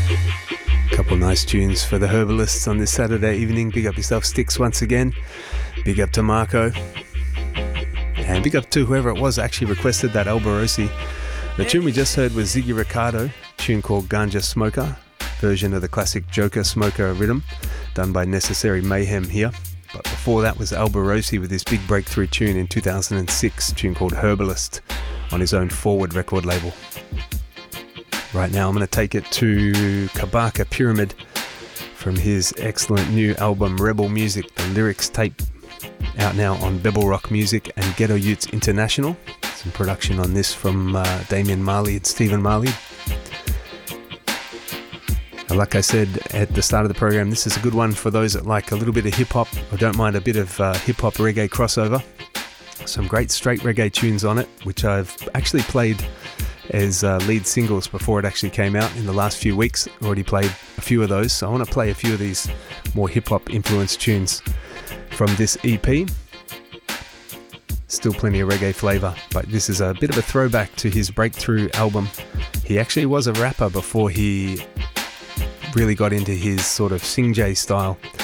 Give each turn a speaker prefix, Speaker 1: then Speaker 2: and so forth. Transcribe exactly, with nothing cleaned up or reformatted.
Speaker 1: Couple nice tunes for the Herbalists on this Saturday evening. Big up yourself, Sticks, once again. Big up to Marco. And big up to whoever it was actually requested that Alborosie. The tune we just heard was Ziggy Ricardo, a tune called Ganja Smoker, version of the classic Joker Smoker rhythm, done by Necessary Mayhem here. But before that was Alborosie with his big breakthrough tune in two thousand six, a tune called Herbalist, on his own Forward record label. Right now I'm going to take it to Kabaka Pyramid from his excellent new album Rebel Music, the lyrics tape, out now on Bebel Rock Music and Ghetto Youths International. Some production on this from uh, Damian Marley and Stephen Marley. And like I said at the start of the program, this is a good one for those that like a little bit of hip-hop or don't mind a bit of uh, hip-hop reggae crossover. Some great straight reggae tunes on it, which I've actually played as uh, lead singles before it actually came out in the last few weeks. Already played a few of those, so I want to play a few of these more hip-hop influenced tunes from this E P. Still plenty of reggae flavour, but this is a bit of a throwback to his breakthrough album. He actually was a rapper before he really got into his sort of Sing J style.